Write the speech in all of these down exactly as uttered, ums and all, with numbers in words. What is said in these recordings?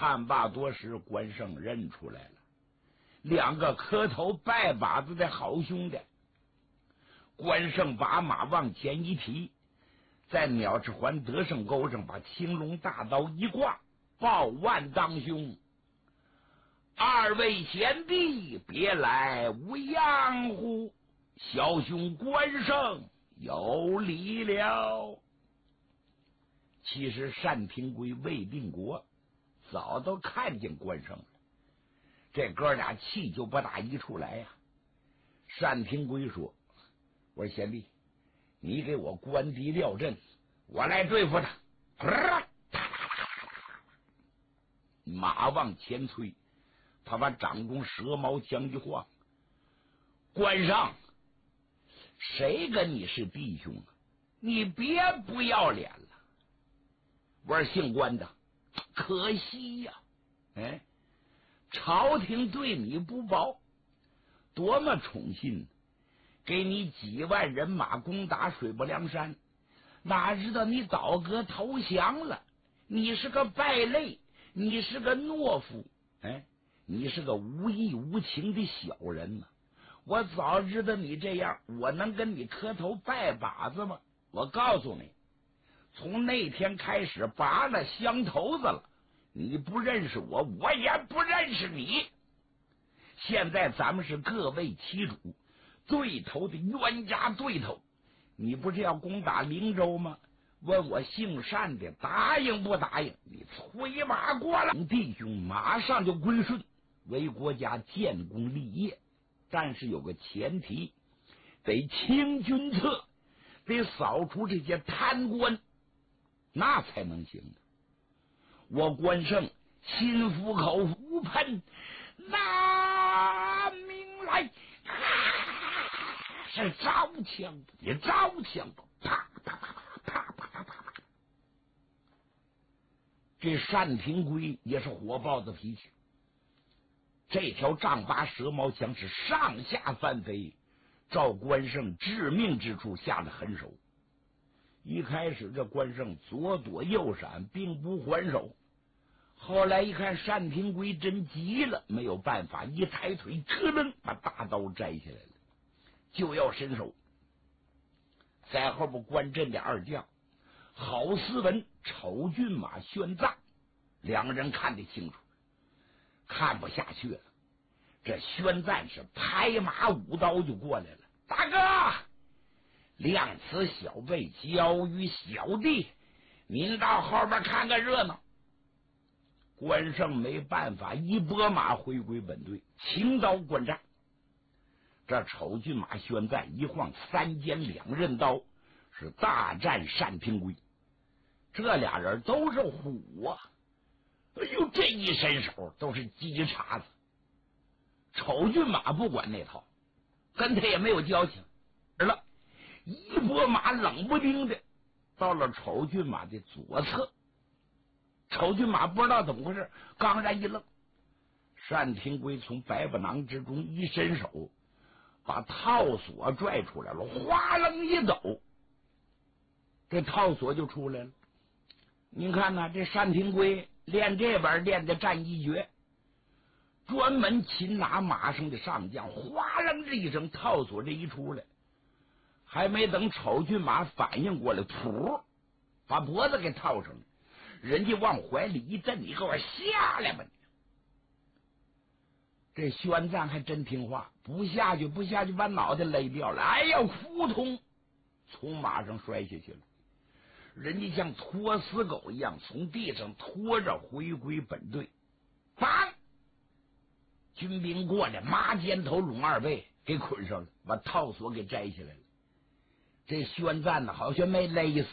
看罢多时，关胜认出来了，两个磕头拜把子的好兄弟。关胜把马往前一提，在鸟翅环得胜钩上把青龙大刀一挂，抱腕当胸：“二位贤弟，别来无恙乎？小兄关胜有礼了。”其实单廷圭、魏定国早都看见关胜了，这哥俩气就不打一处来呀、啊。单廷圭说：“我说贤弟，你给我关敌撂阵，我来对付他。”马往前催，他把掌中蛇矛枪一晃：“关上，谁跟你是弟兄啊？你别不要脸了！”我说：“姓关的，可惜呀、啊，哎，朝廷对你不薄，多么宠信，给你几万人马攻打水泊梁山，哪知道你倒戈投降了？你是个败类，你是个懦夫，哎，你是个无义无情的小人呢、啊！我早知道你这样，我能跟你磕头拜把子吗？我告诉你，从那天开始拔了香头子了，你不认识我，我也不认识你。现在咱们是各为其主，对头的冤家对头，你不是要攻打灵州吗？问我姓单的答应不答应？你催马过来，弟兄马上就归顺，为国家建功立业。但是有个前提，得清君侧，得扫除这些贪官，那才能行的。我关胜心服口服，喷拿命来，啊、是招枪也招枪，啪啪啪啪啪啪啪啪。这单廷圭也是火爆的脾气，这条丈八蛇矛枪是上下翻飞，照关胜致命之处下了狠手。一开始这关胜左躲右闪，并不还手，后来一看单廷圭真急了，没有办法，一抬腿咯楞把大刀摘下来了，就要伸手。在后边关阵的二将郝思文、丑骏马宣赞，两个人看得清楚，看不下去了。这宣赞是拍马舞刀就过来了：“大哥，量此小辈，交于小弟，您到后边看个热闹。”关胜没办法，一拨马回归本队，擎刀观战。这丑骏马宣赞一晃三尖两刃刀，是大战单廷圭。这俩人都是虎啊！哎呦，这一伸手都是鸡叉子。丑骏马不管那套，跟他也没有交情了，一拨马冷不丁的到了丑骏马的左侧。丑骏马不知道怎么回事，刚然一愣，单廷圭从百宝囊之中一伸手，把套索拽出来了，哗楞一抖，这套索就出来了。您看呐，这单廷圭练这边练的战一绝，专门擒拿马上的上将，哗楞这一声，套索这一出来，还没等丑骏马反应过来，噗，把脖子给套上了。人家往怀里一震，你给我下来吧！这宣赞还真听话，不下去，不下去，把脑袋勒掉了。哎呀，扑通，从马上摔下去了。人家像拖死狗一样从地上拖着回归本队。砰！军兵过来，马肩头拢二背给捆上了，把套索给摘下来了。这宣赞呢，好像没勒死。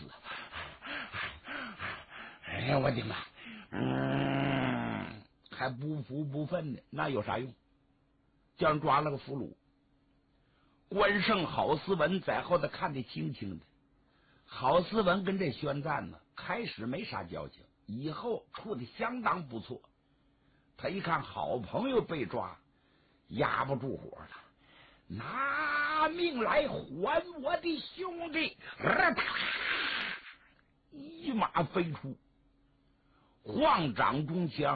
哎呀，我的妈！嗯，还不服不忿的，那有啥用？叫人抓了个俘虏。关胜、郝思文在后头看得清清的。郝思文跟这宣赞呢，开始没啥交情，以后处的相当不错。他一看好朋友被抓，压不住火了，拿命来还我的兄弟！呃、一马飞出，晃掌中枪。